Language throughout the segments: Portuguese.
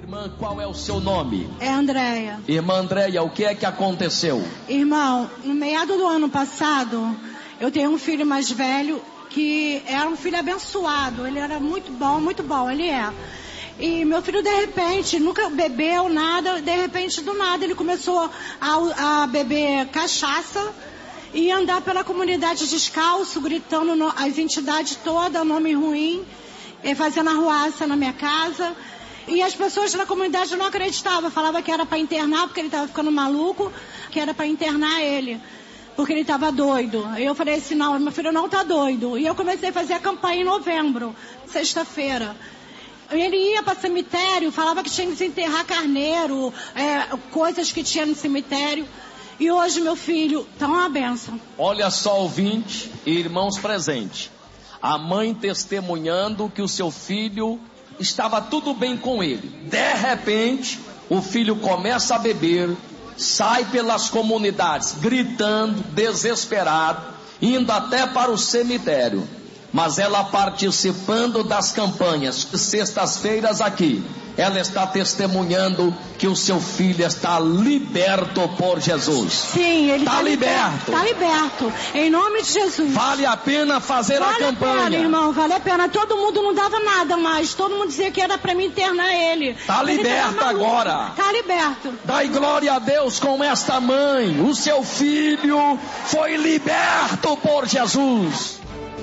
Irmã, qual é o seu nome? É Andréia. Irmã Andréia, o que é que aconteceu? Irmão, no meado do ano passado, eu tenho um filho mais velho que era um filho abençoado. Ele era muito bom, ele é. E meu filho, de repente, nunca bebeu nada, de repente, do nada, ele começou a beber cachaça e andar pela comunidade descalço, gritando as entidades todas, nome ruim, fazendo arruaça na minha casa. E as pessoas da comunidade não acreditavam, falavam que era para internar, porque ele estava ficando maluco, que era para internar ele, porque ele estava doido. Eu falei assim, não, meu filho não está doido. E eu comecei a fazer a campanha em novembro, sexta-feira. Ele ia para o cemitério, falava que tinha que desenterrar carneiro, coisas que tinha no cemitério. E hoje meu filho está uma bênção. Olha só, ouvinte e irmãos presentes. A mãe testemunhando que o seu filho estava tudo bem com ele. De repente, o filho começa a beber, sai pelas comunidades gritando, desesperado, indo até para o cemitério. Mas ela participando das campanhas, sextas-feiras aqui, ela está testemunhando que o seu filho está liberto por Jesus. Sim, ele está liberto. Está liberto, em nome de Jesus. Vale a pena fazer a campanha. Vale a pena, irmão, vale a pena. Todo mundo não dava nada mais, todo mundo dizia que era para me internar ele. Está liberto agora. Está liberto. Dai glória a Deus com esta mãe. O seu filho foi liberto por Jesus.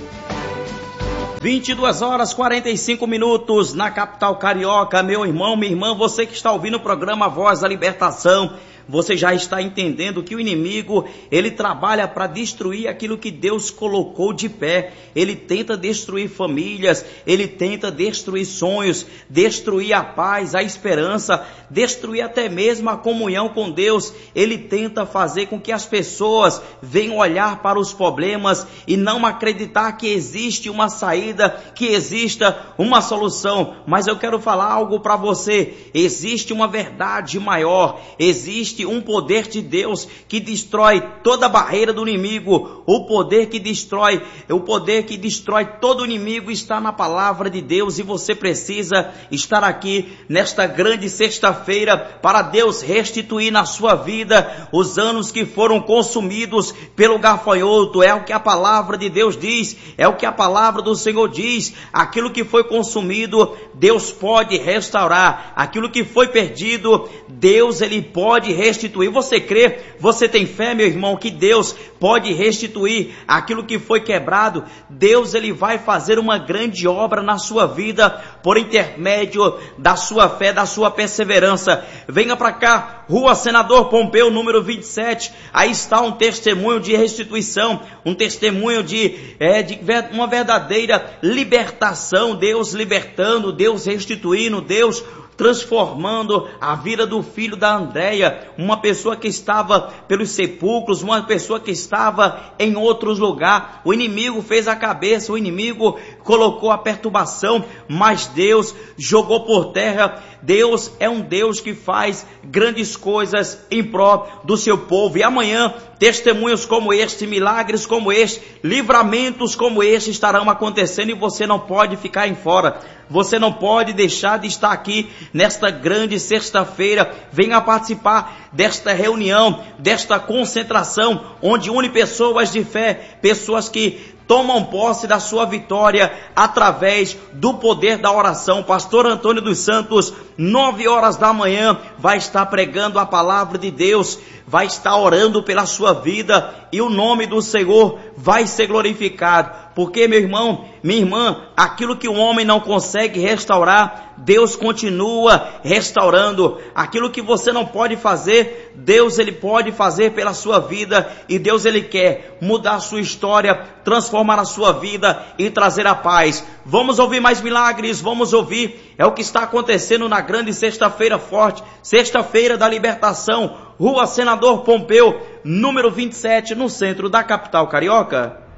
22h45 na capital carioca. Meu irmão, minha irmã, você que está ouvindo o programa Voz da Libertação, você já está entendendo que o inimigo, ele trabalha para destruir aquilo que Deus colocou de pé. Ele tenta destruir famílias, ele tenta destruir sonhos, destruir a paz, a esperança, destruir até mesmo a comunhão com Deus. Ele tenta fazer com que as pessoas venham olhar para os problemas e não acreditar que existe uma saída, que exista uma solução. Mas eu quero falar algo para você. Existe uma verdade maior, existe um poder de Deus que destrói toda a barreira do inimigo. O poder que destrói todo o inimigo está na palavra de Deus, e você precisa estar aqui nesta grande sexta-feira para Deus restituir na sua vida os anos que foram consumidos pelo gafanhoto. É o que a palavra de Deus diz, é o que a palavra do Senhor diz. Aquilo que foi consumido, Deus pode restaurar. Aquilo que foi perdido, Deus, ele pode restituir. Você crê? Você tem fé, meu irmão, que Deus pode restituir aquilo que foi quebrado? Deus, ele vai fazer uma grande obra na sua vida por intermédio da sua fé, da sua perseverança. Venha para cá, Rua Senador Pompeu, número 27. Aí está um testemunho de restituição, um testemunho de uma verdadeira libertação. Deus libertando, Deus restituindo, Deus transformando a vida do filho da Andréia, uma pessoa que estava pelos sepulcros, uma pessoa que estava em outros lugares. O inimigo fez a cabeça, o inimigo colocou a perturbação, mas Deus jogou por terra. Deus é um Deus que faz grandes coisas em prol do seu povo. E amanhã, testemunhos como este, milagres como este, livramentos como este estarão acontecendo, e você não pode ficar em fora. Você não pode deixar de estar aqui nesta grande sexta-feira. Venha participar desta reunião, desta concentração, onde une pessoas de fé, pessoas que tomam posse da sua vitória através do poder da oração. Pastor Antônio dos Santos, 9h da manhã, vai estar pregando a palavra de Deus, vai estar orando pela sua vida, e o nome do Senhor vai ser glorificado. Porque, meu irmão, minha irmã, aquilo que o homem não consegue restaurar, Deus continua restaurando. Aquilo que você não pode fazer, Deus, ele pode fazer pela sua vida. E Deus, ele quer mudar a sua história, transformar a sua vida e trazer a paz. Vamos ouvir mais milagres, vamos ouvir. É o que está acontecendo na grande sexta-feira forte, sexta-feira da libertação, Rua Senador Pompeu, número 27, no centro da capital carioca.